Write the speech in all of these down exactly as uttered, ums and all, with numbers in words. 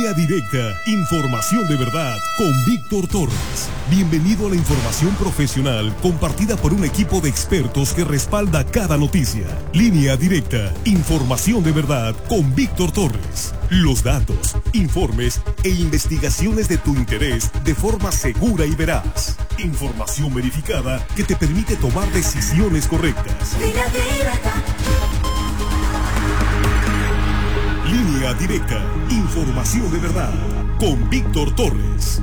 Línea directa, información de verdad con Víctor Torres. Bienvenido a la información profesional compartida por un equipo de expertos que respalda cada noticia. Línea directa, información de verdad con Víctor Torres. Los datos, informes e investigaciones de tu interés de forma segura y veraz. Información verificada que te permite tomar decisiones correctas. Línea directa. Línea directa, información de verdad, con Víctor Torres.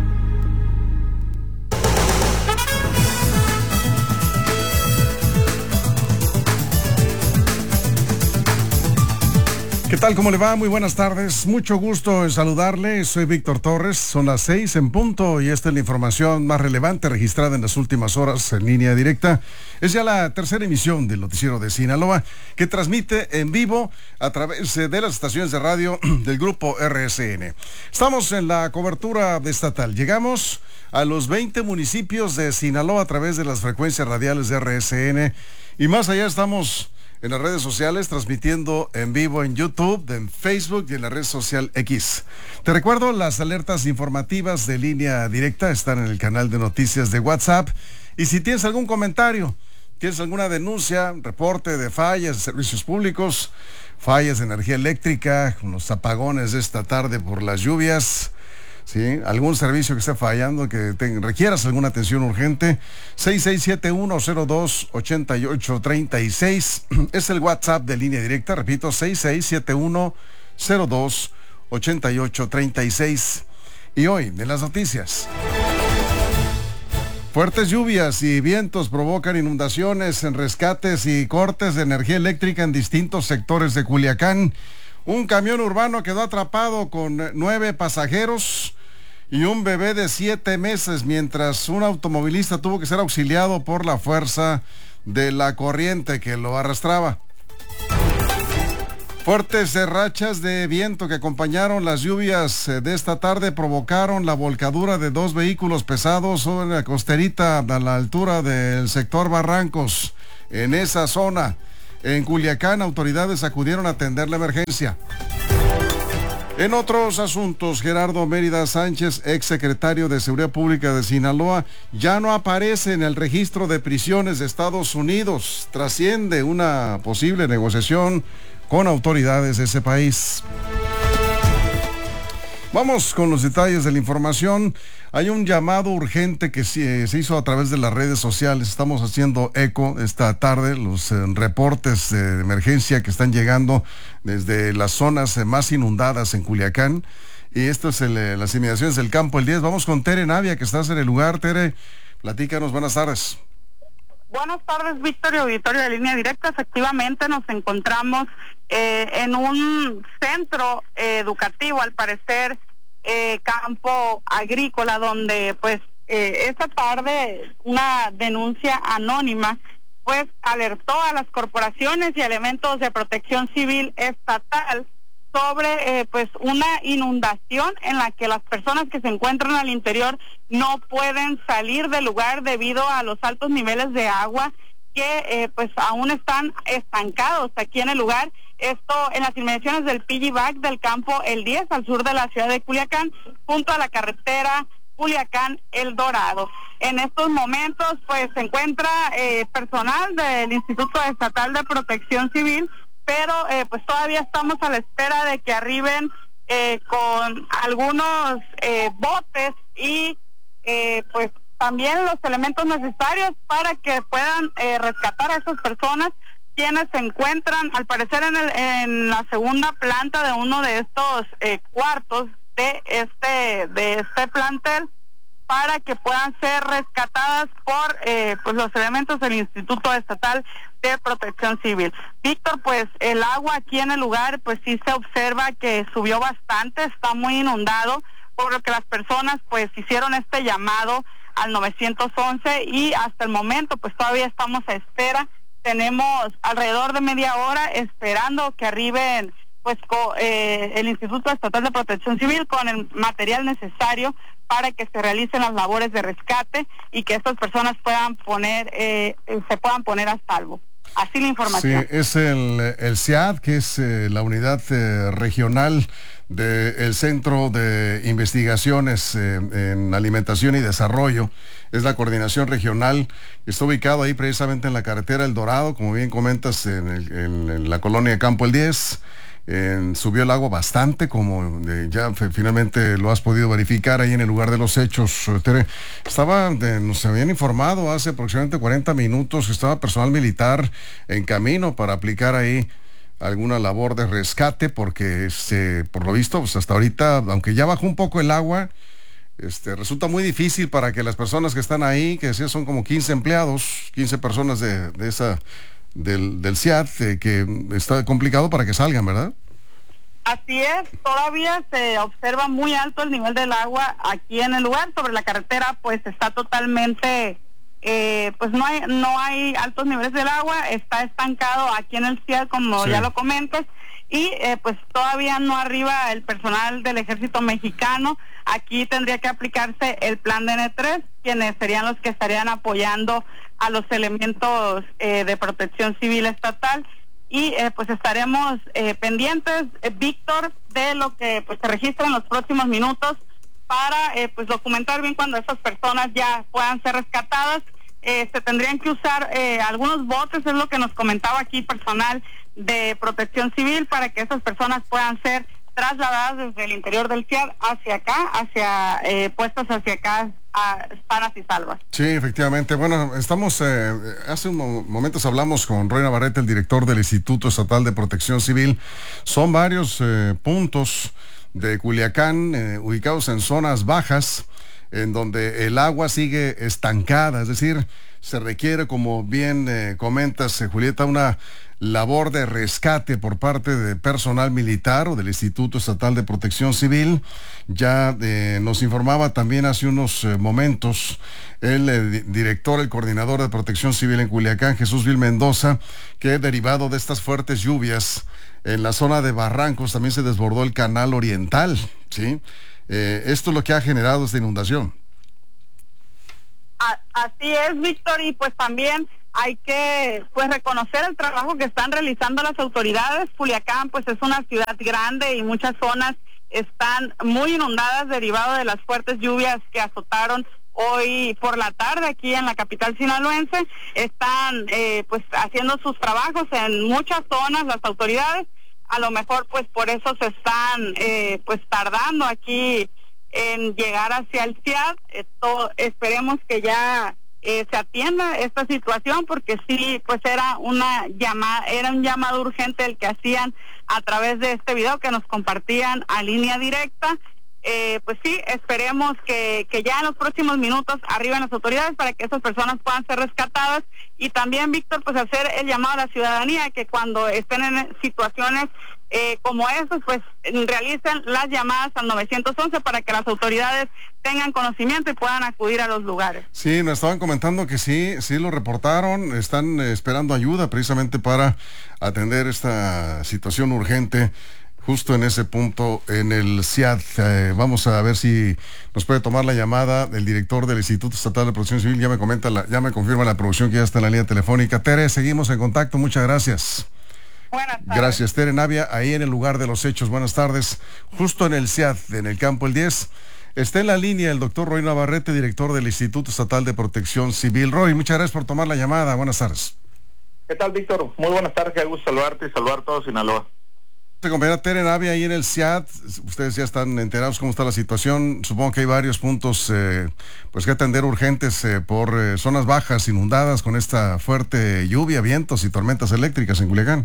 ¿Qué tal? ¿Cómo le va? Muy buenas tardes. Mucho gusto en saludarle. Soy Víctor Torres. Son las seis en punto y esta es la información más relevante registrada en las últimas horas en Línea Directa. Es ya la tercera emisión del Noticiero de Sinaloa que transmite en vivo a través de las estaciones de radio del Grupo R S N. Estamos en la cobertura estatal. Llegamos a los veinte municipios de Sinaloa a través de las frecuencias radiales de R S N y más allá estamos en las redes sociales, transmitiendo en vivo en YouTube, en Facebook y en la red social X. Te recuerdo, las alertas informativas de Línea Directa están en el canal de noticias de WhatsApp. Y si tienes algún comentario, tienes alguna denuncia, reporte de fallas de servicios públicos, fallas de energía eléctrica, los apagones de esta tarde por las lluvias, ¿sí? Algún servicio que esté fallando, que te, requieras alguna atención urgente, seis seis siete uno cero dos ocho ocho tres seis es el WhatsApp de Línea Directa, repito, seis seis siete uno cero dos ocho ocho tres seis. Y hoy, de las noticias. Fuertes lluvias y vientos provocan inundaciones en rescates y cortes de energía eléctrica en distintos sectores de Culiacán. Un camión urbano quedó atrapado con nueve pasajeros y un bebé de siete meses, mientras un automovilista tuvo que ser auxiliado por la fuerza de la corriente que lo arrastraba. Fuertes rachas de viento que acompañaron las lluvias de esta tarde provocaron la volcadura de dos vehículos pesados sobre la costerita a la altura del sector Barrancos. En esa zona, en Culiacán, autoridades acudieron a atender la emergencia. En otros asuntos, Gerardo Mérida Sánchez, exsecretario de Seguridad Pública de Sinaloa, ya no aparece en el registro de prisiones de Estados Unidos. Trasciende una posible negociación con autoridades de ese país. Vamos con los detalles de la información. Hay un llamado urgente que se, se hizo a través de las redes sociales. Estamos haciendo eco esta tarde, los eh, reportes de emergencia que están llegando desde las zonas eh, más inundadas en Culiacán. Y esto es el, eh, las inmediaciones del Campo El diez. Vamos con Tere Navia, que estás en el lugar. Tere, platícanos, buenas tardes. Buenas tardes, Víctor y auditorio de Línea Directa. Efectivamente nos encontramos eh, en un centro eh, educativo, al parecer eh, campo agrícola, donde pues eh, esta tarde una denuncia anónima pues alertó a las corporaciones y elementos de protección civil estatal sobre eh, pues una inundación en la que las personas que se encuentran al interior no pueden salir del lugar debido a los altos niveles de agua que eh, pues aún están estancados aquí en el lugar. Esto en las inmediaciones del P G Back del campo El diez, al sur de la ciudad de Culiacán, junto a la carretera Culiacán El Dorado. En estos momentos pues se encuentra eh, personal del Instituto Estatal de Protección Civil, pero eh, pues todavía estamos a la espera de que arriben eh, con algunos eh, botes y eh, pues también los elementos necesarios para que puedan eh, rescatar a esas personas quienes se encuentran al parecer en, el, en la segunda planta de uno de estos eh, cuartos de este de este plantel, para que puedan ser rescatadas por eh, pues los elementos del Instituto Estatal de Protección Civil. Víctor, pues el agua aquí en el lugar pues sí se observa que subió bastante, está muy inundado, por lo que las personas pues hicieron este llamado al nueve once y hasta el momento pues todavía estamos a espera. Tenemos alrededor de media hora esperando que arriben pues co, eh, el Instituto Estatal de Protección Civil con el material necesario para que se realicen las labores de rescate y que estas personas puedan poner eh, se puedan poner a salvo. Así la información. Sí, es el, el C I A D, que es eh, la unidad eh, regional del Centro de Investigaciones eh, en Alimentación y Desarrollo. Es la coordinación regional. Está ubicado ahí precisamente en la carretera El Dorado, como bien comentas, en, el, en, en la colonia Campo El diez. Eh, subió el agua bastante, como eh, ya f- finalmente lo has podido verificar ahí en el lugar de los hechos, Tere. Estaba, eh, nos habían informado hace aproximadamente cuarenta minutos que estaba personal militar en camino para aplicar ahí alguna labor de rescate, porque este, por lo visto, pues hasta ahorita, aunque ya bajó un poco el agua, este, resulta muy difícil para que las personas que están ahí, que sí son como quince empleados, quince personas de, de esa... del, del C I A D, eh, que está complicado para que salgan, ¿verdad? Así es, todavía se observa muy alto el nivel del agua aquí en el lugar. Sobre la carretera pues está totalmente, eh, pues no hay no hay altos niveles del agua, está estancado aquí en el C I A D, como sí. ya lo comentas, y eh, pues todavía no arriba el personal del ejército mexicano. Aquí tendría que aplicarse el plan de N tres, quienes serían los que estarían apoyando a los elementos eh, de protección civil estatal, y eh, pues estaremos eh, pendientes, eh, Víctor, de lo que pues se registra en los próximos minutos para eh, pues documentar bien cuando esas personas ya puedan ser rescatadas. Eh, se tendrían que usar eh, algunos botes, es lo que nos comentaba aquí personal de protección civil, para que esas personas puedan ser trasladadas desde el interior del C I A D hacia acá, hacia eh, puestos hacia acá, a sanas y salvas. Sí, efectivamente. Bueno, estamos, eh, hace unos momentos hablamos con Roy Navarrete, el director del Instituto Estatal de Protección Civil. Son varios eh, puntos de Culiacán, eh, ubicados en zonas bajas, en donde el agua sigue estancada, es decir, se requiere, como bien eh, comentas, eh, Julieta, una labor de rescate por parte de personal militar o del Instituto Estatal de Protección Civil. Ya eh, nos informaba también hace unos eh, momentos el eh, director, el coordinador de Protección Civil en Culiacán, Jesús Vil Mendoza, que derivado de estas fuertes lluvias en la zona de Barrancos también se desbordó el canal oriental, ¿sí? Eh, esto es lo que ha generado esta inundación. Así es, Víctor, y pues también hay que pues reconocer el trabajo que están realizando las autoridades. Culiacán pues es una ciudad grande y muchas zonas están muy inundadas derivado de las fuertes lluvias que azotaron hoy por la tarde aquí en la capital sinaloense. Están eh, pues haciendo sus trabajos en muchas zonas las autoridades. A lo mejor pues por eso se están eh, pues tardando aquí en llegar hacia el C I A D. Esto, esperemos que ya eh, se atienda esta situación, porque sí, pues era una llamada, era un llamado urgente el que hacían a través de este video que nos compartían a línea directa. Eh, pues sí, esperemos que, que ya en los próximos minutos arriben las autoridades para que esas personas puedan ser rescatadas, y también, Víctor, pues hacer el llamado a la ciudadanía que cuando estén en situaciones eh, como estas, pues realicen las llamadas al nueve once para que las autoridades tengan conocimiento y puedan acudir a los lugares. Sí, nos estaban comentando que sí, sí lo reportaron, están eh, esperando ayuda precisamente para atender esta situación urgente justo en ese punto en el C I A D. Eh, vamos a ver si nos puede tomar la llamada el director del Instituto Estatal de Protección Civil. Ya me comenta, la, ya me confirma la producción que ya está en la línea telefónica. Tere, seguimos en contacto, muchas gracias. Buenas tardes. Gracias, Tere Navia, ahí en el lugar de los hechos. Buenas tardes. Justo en el C I A D, en el campo El diez, está en la línea el doctor Roy Navarrete, director del Instituto Estatal de Protección Civil. Roy, muchas gracias por tomar la llamada. Buenas tardes. ¿Qué tal, Víctor? Muy buenas tardes, qué gusto saludarte y saludar a todos Sinaloa. Compañera Tere Navia, ahí en el C I A D, ustedes ya están enterados cómo está la situación. Supongo que hay varios puntos eh, pues que atender urgentes eh, por eh, zonas bajas inundadas con esta fuerte lluvia, vientos y tormentas eléctricas en Culiacán.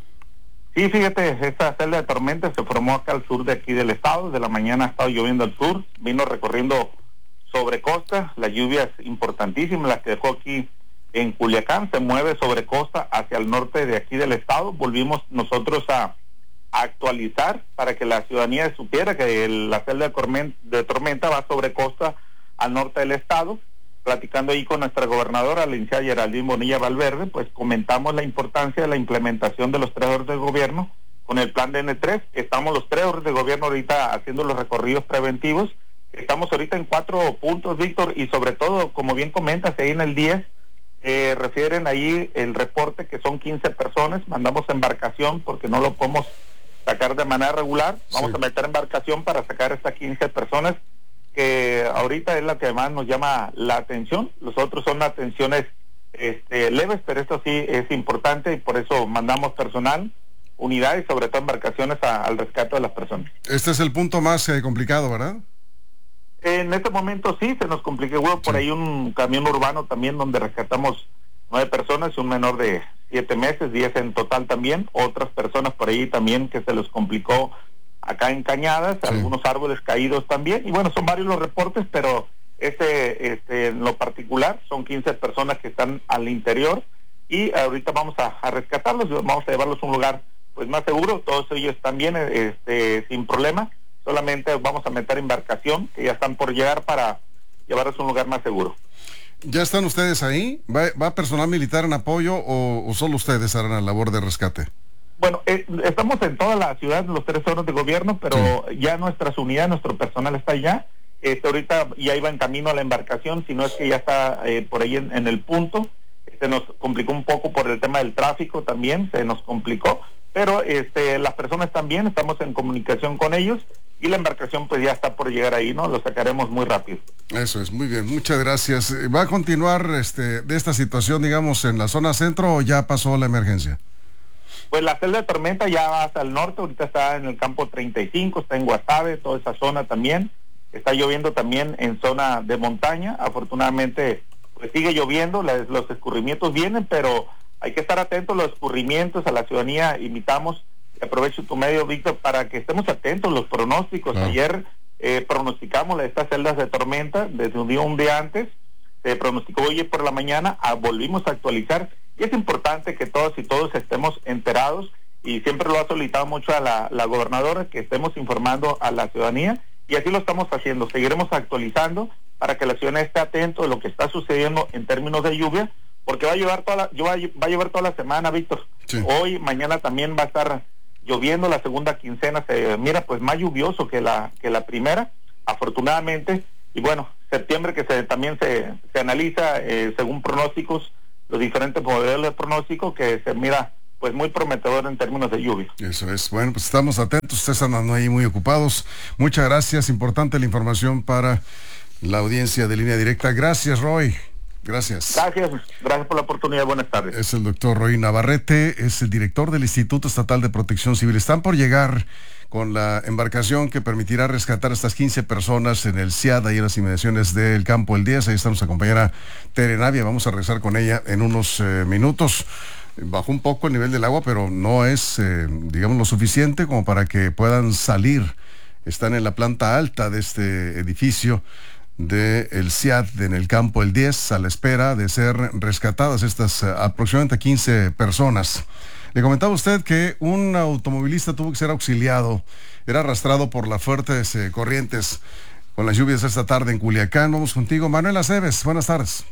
Sí, fíjate, esta celda de tormenta se formó acá al sur de aquí del estado. De la mañana ha estado lloviendo al sur, vino recorriendo sobre costa, las lluvias importantísimas, las que dejó aquí en Culiacán, se mueve sobre costa hacia el norte de aquí del estado. Volvimos nosotros a actualizar para que la ciudadanía supiera que el, la celda de tormenta, de tormenta va sobre costa al norte del estado. Platicando ahí con nuestra gobernadora, la licenciada Geraldine Bonilla Valverde, pues comentamos la importancia de la implementación de los tres órdenes de gobierno con el plan de N tres. Estamos los tres órdenes de gobierno ahorita haciendo los recorridos preventivos. Estamos ahorita en cuatro puntos, Víctor, y sobre todo, como bien comentas, ahí en el diez, eh, refieren ahí el reporte que son quince personas. Mandamos embarcación porque no lo podemos sacar de manera regular. Vamos sí. a meter embarcación para sacar a estas quince personas, que ahorita es la que más nos llama la atención. Los otros son atenciones este, leves, pero esto sí es importante y por eso mandamos personal, unidades, sobre todo embarcaciones a, al rescate de las personas. Este es el punto más eh, complicado, ¿verdad? En este momento sí, se nos complicó. Hubo por sí. ahí un camión urbano también donde rescatamos nueve personas, un menor de siete meses, diez en total también. Otras personas por ahí también que se les complicó acá en Cañadas, sí. algunos árboles caídos también. Y bueno, son varios los reportes, pero este, este en lo particular son quince personas que están al interior y ahorita vamos a, a rescatarlos, vamos a llevarlos a un lugar pues más seguro. Todos ellos también este, sin problema. Solamente vamos a meter embarcación, que ya están por llegar, para llevarlos a un lugar más seguro. ¿Ya están ustedes ahí? ¿Va, va personal militar en apoyo o, o solo ustedes harán la labor de rescate? Bueno, eh, estamos en toda la ciudad, los tres zonas de gobierno, pero sí. ya nuestras unidades, nuestro personal está allá. Este, ahorita ya iba en camino a la embarcación, si no es que ya está eh, por ahí en, en el punto. Se nos complicó un poco por el tema del tráfico también, se nos complicó, pero este, las personas también, estamos en comunicación con ellos. Y la embarcación pues ya está por llegar ahí, ¿no? Lo sacaremos muy rápido. Eso es, muy bien, muchas gracias. ¿Va a continuar este de esta situación, digamos, en la zona centro o ya pasó la emergencia? Pues la celda de tormenta ya va hasta el norte, ahorita está en el campo treinta y cinco, está en Guasave, toda esa zona también. Está lloviendo también en zona de montaña, afortunadamente pues sigue lloviendo, las, los escurrimientos vienen, pero hay que estar atentos a los escurrimientos, a la ciudadanía invitamos. Aprovecho tu medio, Víctor, para que estemos atentos a los pronósticos. Ah. Ayer eh, pronosticamos estas celdas de tormenta desde un día, un día antes, se pronosticó hoy por la mañana, ah, volvimos a actualizar, y es importante que todos y todos estemos enterados, y siempre lo ha solicitado mucho a la, la gobernadora, que estemos informando a la ciudadanía, y así lo estamos haciendo. Seguiremos actualizando para que la ciudadanía esté atento de lo que está sucediendo en términos de lluvia, porque va a llevar toda la, va a llevar toda la semana, Víctor. Sí. Hoy, mañana también va a estar lloviendo, la segunda quincena se mira pues más lluvioso que la que la primera, afortunadamente. Y bueno, septiembre que se también se, se analiza eh, según pronósticos, los diferentes modelos de pronóstico, que se mira pues muy prometedor en términos de lluvia. Eso es, bueno, pues estamos atentos, ustedes andan ahí muy ocupados. Muchas gracias, importante la información para la audiencia de Línea Directa. Gracias, Roy. Gracias. Gracias, gracias por la oportunidad. Buenas tardes. Es el doctor Roy Navarrete, es el director del Instituto Estatal de Protección Civil. Están por llegar con la embarcación que permitirá rescatar a estas quince personas en el CIAD, ahí en las inmediaciones del Campo El diez. Ahí está nuestra compañera Tere Navia. Vamos a regresar con ella en unos eh, minutos. Bajó un poco el nivel del agua, pero no es, eh, digamos, lo suficiente como para que puedan salir. Están en la planta alta de este edificio del CIAD en el Campo El diez, a la espera de ser rescatadas estas uh, aproximadamente quince personas. Le comentaba a usted que un automovilista tuvo que ser auxiliado, era arrastrado por las fuertes eh, corrientes con las lluvias esta tarde en Culiacán. Vamos contigo, Manuel Aceves, buenas tardes.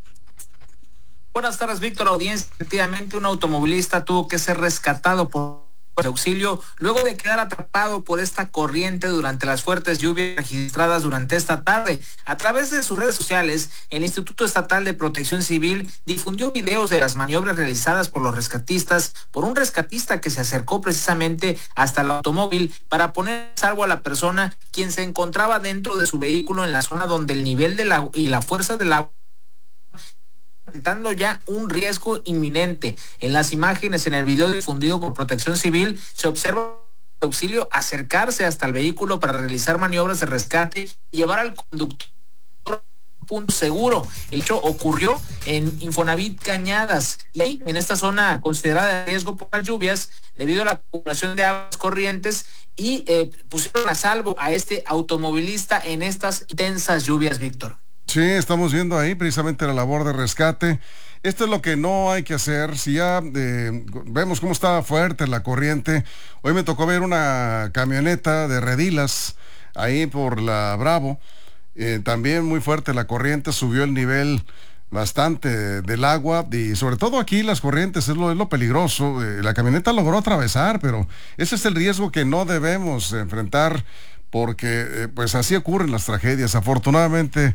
Buenas tardes, Víctor, audiencia. Efectivamente, un automovilista tuvo que ser rescatado por de auxilio luego de quedar atrapado por esta corriente durante las fuertes lluvias registradas durante esta tarde. A través de sus redes sociales, el Instituto Estatal de Protección Civil difundió videos de las maniobras realizadas por los rescatistas, por un rescatista que se acercó precisamente hasta el automóvil para poner a salvo a la persona quien se encontraba dentro de su vehículo en la zona donde el nivel del agua y la fuerza del agua presentando ya un riesgo inminente. En las imágenes, en el video difundido por Protección Civil, se observa el auxilio acercarse hasta el vehículo para realizar maniobras de rescate y llevar al conductor a un punto seguro. El hecho ocurrió en Infonavit Cañadas, y ahí, en esta zona considerada de riesgo por las lluvias, debido a la acumulación de aguas corrientes, y eh, pusieron a salvo a este automovilista en estas intensas lluvias, Víctor. Sí, estamos viendo ahí precisamente la labor de rescate. Esto es lo que no hay que hacer. Si ya eh, vemos cómo está fuerte la corriente. Hoy me tocó ver una camioneta de Redilas ahí por la Bravo. Eh, también muy fuerte la corriente, subió el nivel bastante del agua, y sobre todo aquí las corrientes es lo, es lo peligroso. Eh, la camioneta logró atravesar, pero ese es el riesgo que no debemos enfrentar, porque eh, pues así ocurren las tragedias. Afortunadamente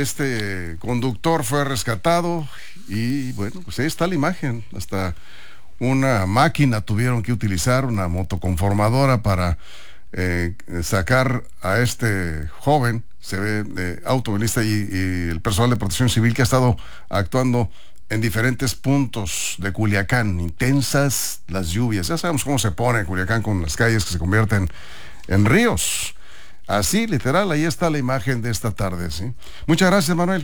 este conductor fue rescatado y bueno, pues ahí está la imagen, hasta una máquina tuvieron que utilizar, una motoconformadora para eh, sacar a este joven, se ve, eh, automovilista y, y el personal de protección civil que ha estado actuando en diferentes puntos de Culiacán. Intensas las lluvias, ya sabemos cómo se pone Culiacán con las calles que se convierten en ríos. Así, literal, ahí está la imagen de esta tarde, ¿sí? Muchas gracias, Manuel.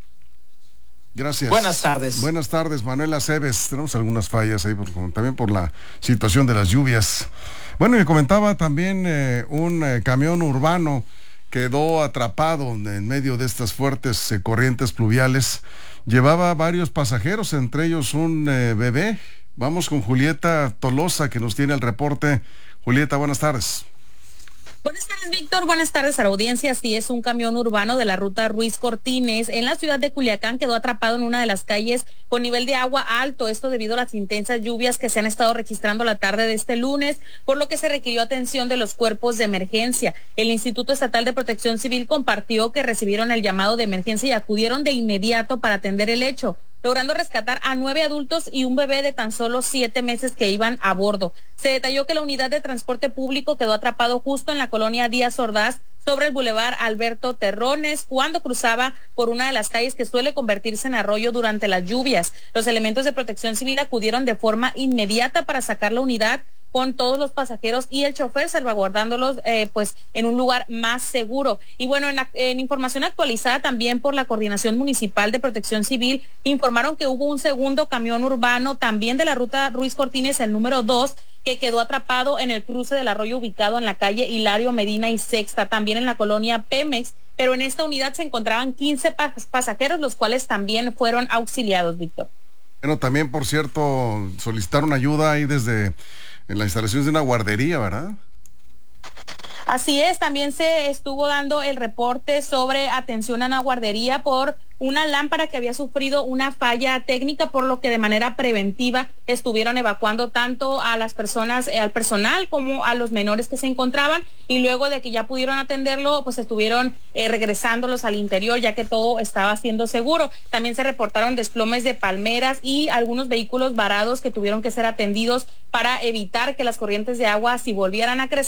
Gracias. Buenas tardes. Buenas tardes, Manuel Aceves. Tenemos algunas fallas ahí, por, también por la situación de las lluvias. Bueno, y comentaba también eh, un eh, camión urbano quedó atrapado en medio de estas fuertes eh, corrientes pluviales. Llevaba varios pasajeros, entre ellos un eh, bebé. Vamos con Julieta Tolosa, que nos tiene el reporte. Julieta, buenas tardes. Buenas tardes, Víctor. Buenas tardes a la audiencia. Sí, es un camión urbano de la ruta Ruiz Cortines en la ciudad de Culiacán. Quedó atrapado en una de las calles con nivel de agua alto. Esto debido a las intensas lluvias que se han estado registrando la tarde de este lunes, por lo que se requirió atención de los cuerpos de emergencia. El Instituto Estatal de Protección Civil compartió que recibieron el llamado de emergencia y acudieron de inmediato para atender el hecho, logrando rescatar a nueve adultos y un bebé de tan solo siete meses que iban a bordo. Se detalló que la unidad de transporte público quedó atrapado justo en la colonia Díaz Ordaz, sobre el bulevar Alberto Terrones, cuando cruzaba por una de las calles que suele convertirse en arroyo durante las lluvias. Los elementos de protección civil acudieron de forma inmediata para sacar la unidad con todos los pasajeros y el chofer, salvaguardándolos eh, pues en un lugar más seguro. Y bueno, en, en información actualizada también por la Coordinación Municipal de Protección Civil, informaron que hubo un segundo camión urbano también de la ruta Ruiz Cortines, el número dos, que quedó atrapado en el cruce del arroyo ubicado en la calle Hilario Medina y Sexta, también en la colonia Pemex, pero en esta unidad se encontraban quince pas- pasajeros, los cuales también fueron auxiliados, Víctor. Bueno, también, por cierto, solicitaron ayuda ahí desde en las instalaciones de una guardería, ¿verdad? Así es, también se estuvo dando el reporte sobre atención a una guardería por una lámpara que había sufrido una falla técnica, por lo que de manera preventiva estuvieron evacuando tanto a las personas, eh, al personal, como a los menores que se encontraban, y luego de que ya pudieron atenderlo, pues estuvieron eh, regresándolos al interior, ya que todo estaba siendo seguro. También se reportaron desplomes de palmeras y algunos vehículos varados que tuvieron que ser atendidos para evitar que las corrientes de agua, si volvieran a crecer,